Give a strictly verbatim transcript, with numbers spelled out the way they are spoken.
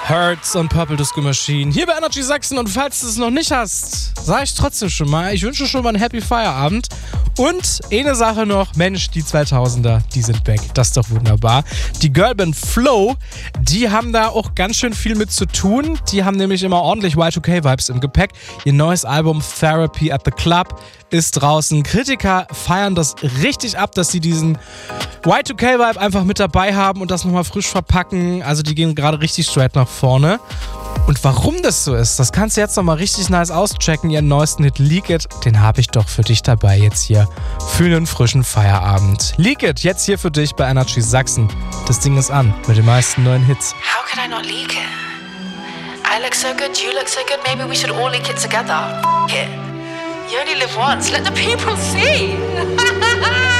Hurts und Purple Disco Machine. Hier bei Energy Sachsen, und falls du es noch nicht hast, sage ich trotzdem schon mal, ich wünsche schon mal einen Happy Feierabend. Und eine Sache noch, Mensch, die zweitausender, die sind back. Das ist doch wunderbar. Die Girlband Flow, die haben da auch ganz schön viel mit zu tun. Die haben nämlich immer ordentlich Y zwei K-Vibes im Gepäck. Ihr neues Album Therapy at the Club ist draußen. Kritiker feiern das richtig ab, dass sie diesen Y zwei K-Vibe einfach mit dabei haben und das nochmal frisch verpacken. Also die gehen gerade richtig straight nach vorne. Und warum das so ist, das kannst du jetzt nochmal richtig nice auschecken. Ihren neuesten Hit Leak It, den habe ich doch für dich dabei jetzt hier für einen frischen Feierabend. Leak It, jetzt hier für dich bei Energy Sachsen. Das Ding ist an mit den meisten neuen Hits. How could I not leak it? I look so good, you look so good, maybe we should all leak it together. F*** it. You only live once, let the people see.